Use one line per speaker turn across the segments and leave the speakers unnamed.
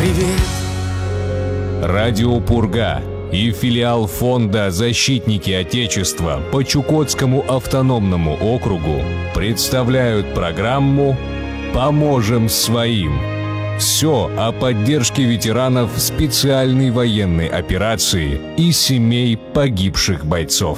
Привет.
Радио «Пурга» и филиал Фонда «Защитники Отечества» по Чукотскому автономному округу представляют программу «Поможем своим». Все о поддержке ветеранов специальной военной операции и семей погибших бойцов.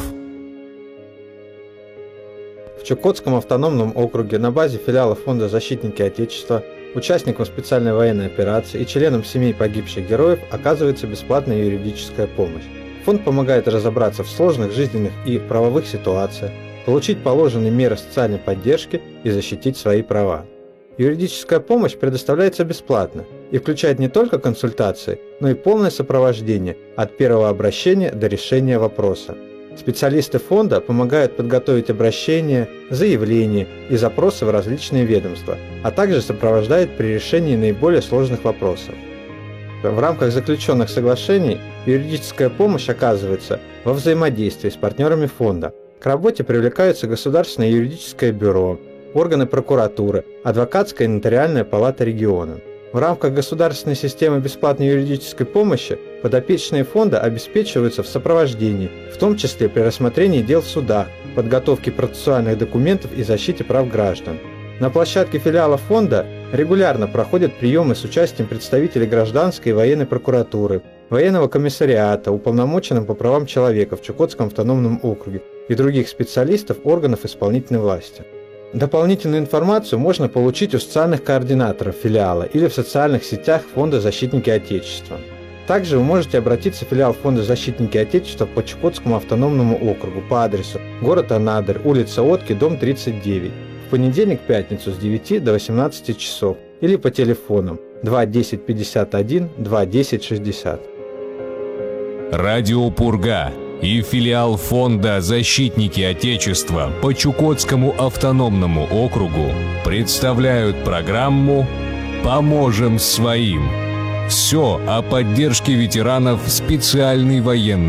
В Чукотском автономном округе на базе филиала Фонда «Защитники Отечества» участникам специальной военной операции и членам семей погибших героев оказывается бесплатная юридическая помощь. Фонд помогает разобраться в сложных жизненных и правовых ситуациях, получить положенные меры социальной поддержки и защитить свои права. Юридическая помощь предоставляется бесплатно и включает не только консультации, но и полное сопровождение от первого обращения до решения вопроса. Специалисты фонда помогают подготовить обращения, заявления и запросы в различные ведомства, а также сопровождают при решении наиболее сложных вопросов. В рамках заключенных соглашений юридическая помощь оказывается во взаимодействии с партнерами фонда. К работе привлекаются Государственное юридическое бюро, органы прокуратуры, Адвокатская и Нотариальная палата региона. В рамках государственной системы бесплатной юридической помощи подопечные фонда обеспечиваются в сопровождении, в том числе при рассмотрении дел в судах, подготовке процессуальных документов и защите прав граждан. На площадке филиала фонда регулярно проходят приемы с участием представителей гражданской и военной прокуратуры, военного комиссариата, уполномоченным по правам человека в Чукотском автономном округе и других специалистов органов исполнительной власти. Дополнительную информацию можно получить у социальных координаторов филиала или в социальных сетях Фонда «Защитники Отечества». Также вы можете обратиться в филиал Фонда «Защитники Отечества» по Чукотскому автономному округу по адресу город Анадырь, улица Отки, дом 39, в понедельник-пятницу с 9 до 18 часов или по телефонам 210 51 210 60.
Радио «Пурга» и филиал Фонда «Защитники Отечества» по Чукотскому автономному округу представляют программу «Поможем своим». Все о поддержке ветеранов специальной военной